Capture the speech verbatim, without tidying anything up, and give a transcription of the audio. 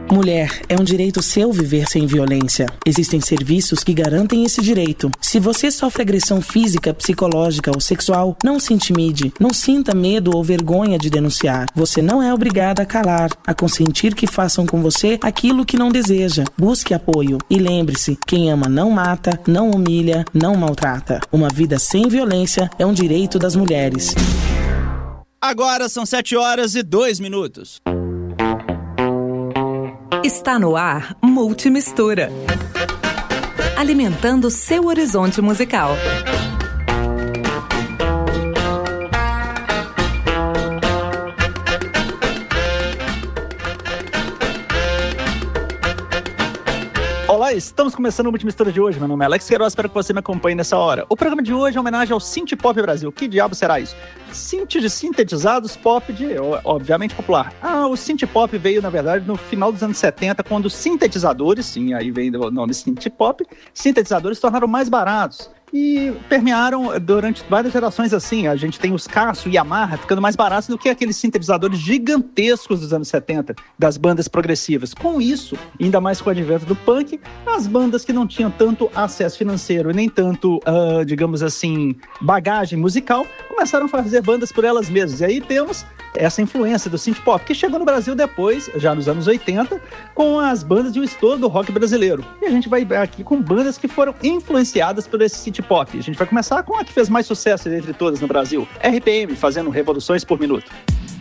Mulher, é um direito seu viver sem violência. Existem serviços que garantem esse direito. Se você sofre agressão física, psicológica ou sexual, não se intimide, não sinta medo ou vergonha de denunciar. Você não é obrigada a calar, a consentir que façam com você aquilo que não deseja. Busque apoio e lembre-se, quem ama não mata, não humilha, não maltrata. Uma vida sem violência é um direito das mulheres. Agora são sete horas e dois minutos. Está no ar Multimistura, alimentando seu horizonte musical. Olá, estamos começando o Multimistura de hoje. Meu nome é Alex Queiroz, espero que você me acompanhe nessa hora. O programa de hoje é uma homenagem ao Synth Pop Brasil. Que diabo será isso? Synth de sintetizados, pop de, obviamente, popular. Ah, o Synth Pop veio, na verdade, no final dos anos setenta, quando os sintetizadores, sim, aí vem o nome Synth Pop, sintetizadores se tornaram mais baratos. E permearam durante várias gerações assim. A gente tem os Casio e Yamaha ficando mais baratos do que aqueles sintetizadores gigantescos dos anos setenta, das bandas progressivas. Com isso, ainda mais com o advento do punk, as bandas que não tinham tanto acesso financeiro e nem tanto, uh, digamos assim, bagagem musical, começaram a fazer bandas por elas mesmas. E aí temos essa influência do synth pop, que chegou no Brasil depois, já nos anos oitenta, com as bandas de um estouro do rock brasileiro. E a gente vai aqui com bandas que foram influenciadas por esse synth pop. A gente vai começar com a que fez mais sucesso entre todas no Brasil, R P M, fazendo revoluções por minuto.